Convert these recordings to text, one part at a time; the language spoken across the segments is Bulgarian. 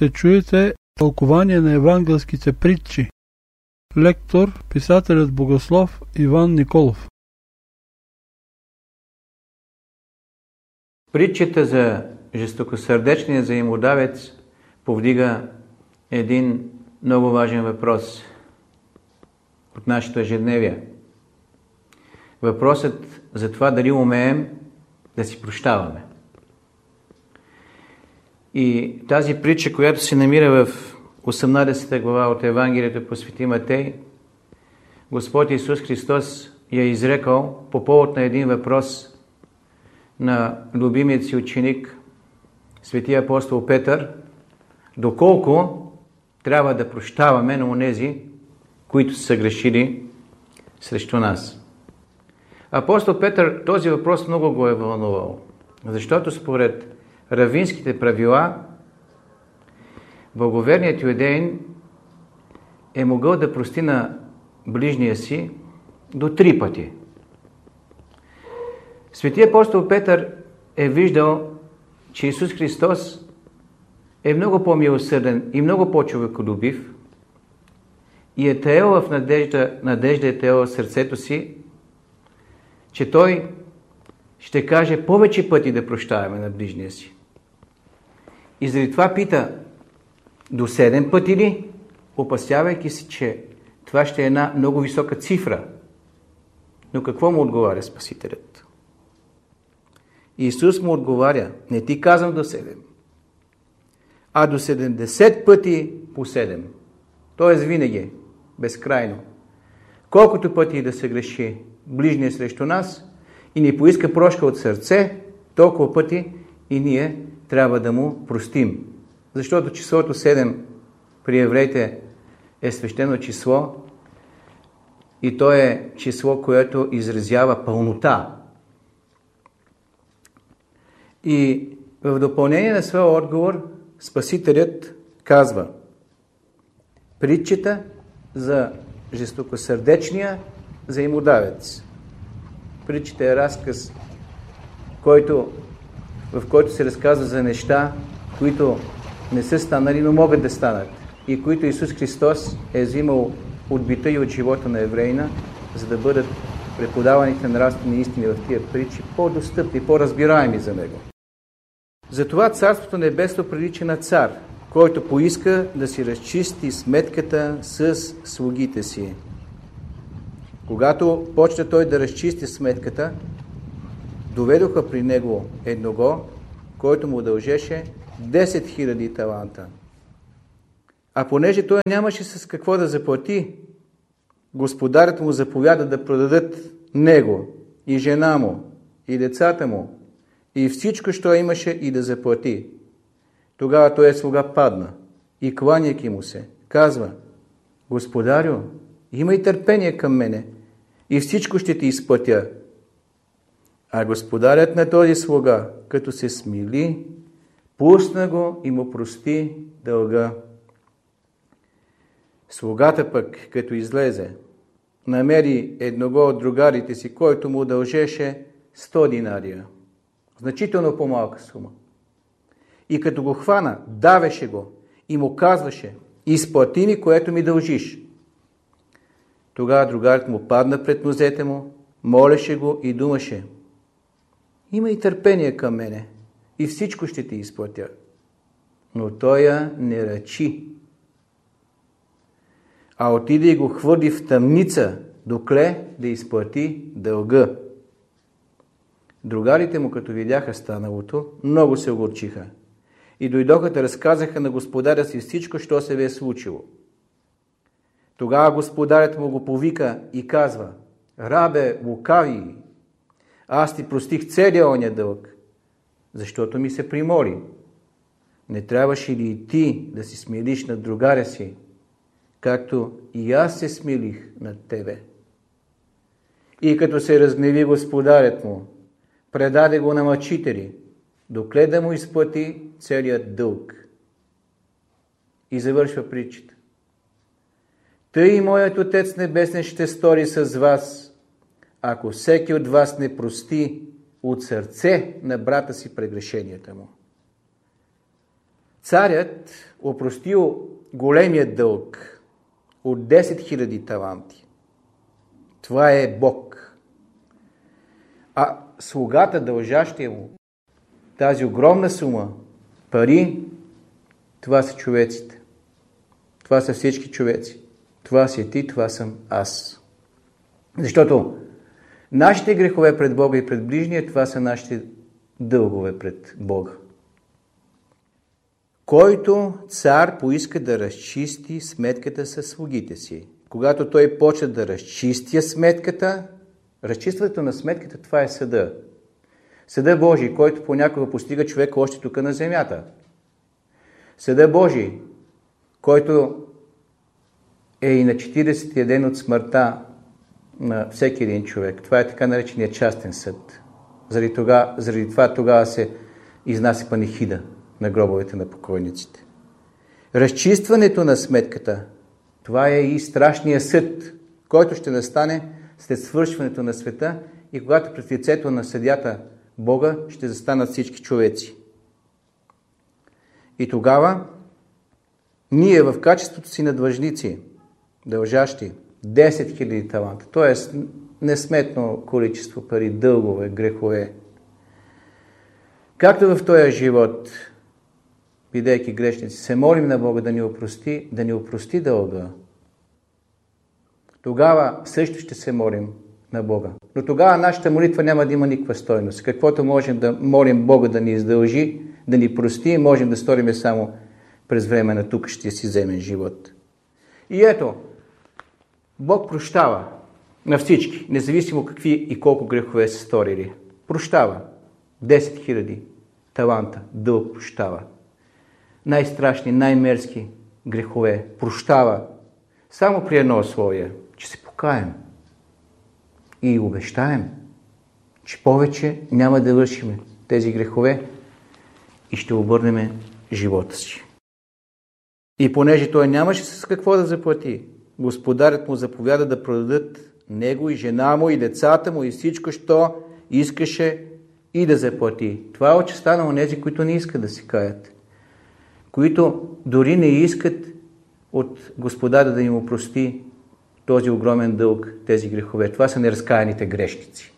ще чуете тълкование на евангелските притчи. Лектор, писателят богослов Иван Николов. Притчата за жестокосърдечния взаимодавец повдига един много важен въпрос от нашето ежедневие. Въпросът за това дали умеем да си прощаваме. И тази притча, която се намира в 18 глава от Евангелието по Свети Матей, Господ Исус Христос я изрекал по повод на един въпрос на любимият си ученик, светия апостол Петър, доколко трябва да прощаваме на онези, които са грешили срещу нас. Апостол Петър този въпрос много го е вълнувал, защото според равинските правила благоверният юдеин е могъл да прости на ближния си до 3 пъти. Светия апостол Петър е виждал, че Исус Христос е много по-милосърден и много по-човеколюбив и е таел в надежда е таел в сърцето си, че Той ще каже повече пъти да прощаваме на ближния си. И заради това пита, до 7 пъти ли, опасявайки се, че това ще е една много висока цифра. Но какво му отговаря Спасителят? Исус му отговаря, не ти казвам до 7, а до 70 пъти по 7. Тоест винаги, безкрайно. Колкото пъти да се греши ближния срещу нас и ни поиска прошка от сърце, толкова пъти и ние трябва да му простим. Защото числото 7 при евреите е свещено число и то е число, което изразява пълнота. И в допълнение на своя отговор Спасителят казва притчата за жестокосърдечния взаимодавец. Притчата е разказ, в който се разказва за неща, които не са станали, но могат да станат. И които Исус Христос е взимал от бита и от живота на евреина, за да бъдат преподаваните нравствени истини в тия притчи по-достъпни, по-разбираеми за него. Затова Царството Небесно прилича на цар, който поиска да си разчисти сметката с слугите си. Когато почна той да разчисти сметката, доведоха при него едного, който му дължеше 10 000 таланта. А понеже той нямаше с какво да заплати, господарят му заповяда да продадат него и жена му и децата му и всичко, що имаше, и да заплати. Тогава той слуга падна и кланяйки му се, казва: Господарю, имай търпение към мене и всичко ще ти изплатя. А господарят на този слуга, като се смили, пусна го и му прости дълга. Слугата пък, като излезе, намери едного от другарите си, който му дължеше 100 динария. Значително по-малка сума. И като го хвана, давеше го и му казваше: изплати ми, което ми дължиш. Тогава другарът му падна пред нозете му, молеше го и думаше: имай търпение към мене и всичко ще ти изплатя. Но той я не ръчи, а отиде и го хвърли в тъмница, докле да изплати дълга. Другарите му, като видяха станалото, много се огорчиха и дойдоха да разказаха на господаря си всичко, що се бе случило. Тогава господарят му го повика и казва: рабе, лукави, аз ти простих целия оня дълг, защото ми се примори. Не трябваше ли и ти да си смилиш над другаря си, както и аз се смилих над тебе? И като се разгневи господарят му, предаде го на мъчители, докле да му изплати целият дълг. И завършва притчата: тъй и моят Отец Небесен ще стори с вас, ако всеки от вас не прости от сърце на брата си прегрешенията му. Царят опростил големия дълг от 10 000 таланти. Това е Бог. А слугата, дължащия му тази огромна сума пари, това са човеците. Това са всички човеци. Това си ти, това съм аз. Защото нашите грехове пред Бога и пред ближния, това са нашите дългове пред Бога. Който цар поиска да разчисти сметката със слугите си, когато той почне да разчисти сметката, разчистването на сметката, това е съда. Съда Божий, който понякога постига човека още тук на земята. Съда Божий, който е и на 40-тия ден от смъртта на всеки един човек. Това е така нареченият частен съд. Заради това тогава се изнася панихида на гробовете на покойниците. Разчистването на сметката, това е и страшният съд, който ще настане след свършването на света и когато пред лицето на съдята Бога ще застанат всички човеци. И тогава ние в качеството си на длъжници, дължащи 10 000 таланта, т.е. несметно количество пари, дългове, грехове, както в този живот, бидейки грешници, се молим на Бога да ни опрости дълга, тогава също ще се молим на Бога. Но тогава нашата молитва няма да има никаква стойност. Каквото можем да молим Бога да ни издължи, да ни прости, можем да сториме само през време на тукащия си земен живот. И ето, Бог прощава на всички, независимо какви и колко грехове са сторили. Прощава. 10 000 таланта, дълг прощава. Най-страшни, най-мерзки грехове прощава. Само при едно условие, че се покаем и обещаем, че повече няма да вършим тези грехове и ще обърнем живота си. И понеже той нямаше с какво да заплати, Господарят му заповяда да продадат него и жена му и децата му и всичко, що искаше и да заплати. Това е от частта на онези, които не искат да се каят, които дори не искат от Господаря да им опрости този огромен дълг, тези грехове. Това са неразкаяните грешници.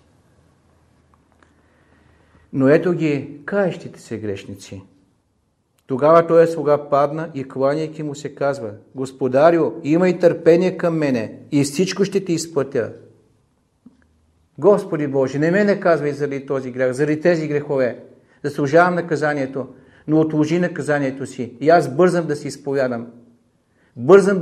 Но ето ги каещите се грешници. Тогава той слуга падна и кланяйки му се казва: Господарю, имай търпение към мене и всичко ще ти изплатя. Господи Боже, не ме наказвай заради този грех, заради тези грехове. Заслужавам наказанието, но отложи наказанието си. И аз бързам да си изповядам. Бързам